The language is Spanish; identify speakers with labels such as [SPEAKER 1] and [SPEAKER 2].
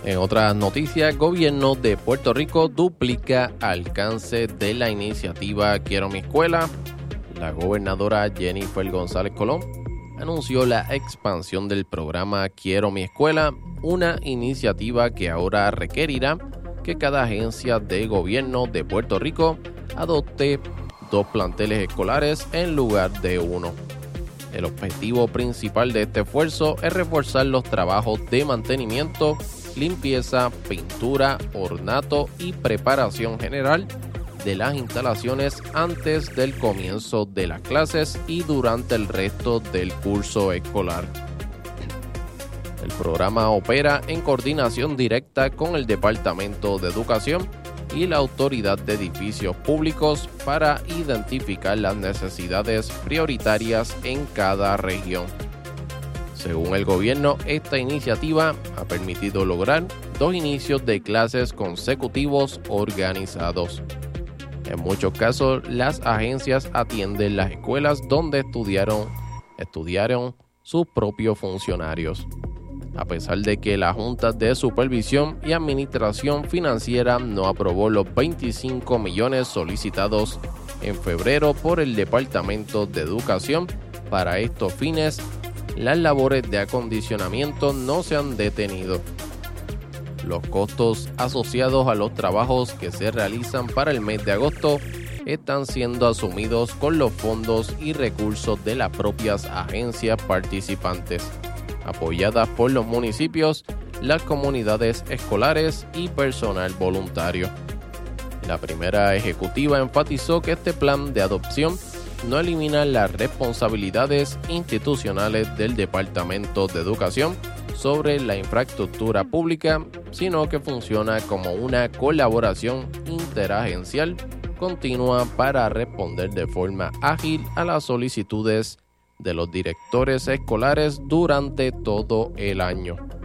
[SPEAKER 1] En otras noticias, gobierno de Puerto Rico duplica alcance de la iniciativa Quiero mi escuela. La gobernadora Jennifer González Colón anunció la expansión del programa Quiero mi escuela, una iniciativa que ahora requerirá que cada agencia de gobierno de Puerto Rico adopte 2 planteles escolares en lugar de 1. El objetivo principal de este esfuerzo es reforzar los trabajos de mantenimiento, limpieza, pintura, ornato y preparación general de las instalaciones antes del comienzo de las clases y durante el resto del curso escolar. El programa opera en coordinación directa con el Departamento de Educación y la Autoridad de Edificios Públicos para identificar las necesidades prioritarias en cada región. Según el gobierno, esta iniciativa ha permitido lograr 2 inicios de clases consecutivos organizados. En muchos casos, las agencias atienden las escuelas donde estudiaron sus propios funcionarios. A pesar de que la Junta de Supervisión y Administración Financiera no aprobó los 25 millones solicitados en febrero por el Departamento de Educación para estos fines, las labores de acondicionamiento no se han detenido. Los costos asociados a los trabajos que se realizan para el mes de agosto están siendo asumidos con los fondos y recursos de las propias agencias participantes, apoyadas por los municipios, las comunidades escolares y personal voluntario. La primera ejecutiva enfatizó que este plan de adopción no elimina las responsabilidades institucionales del Departamento de Educación sobre la infraestructura pública, sino que funciona como una colaboración interagencial continua para responder de forma ágil a las solicitudes de los directores escolares durante todo el año.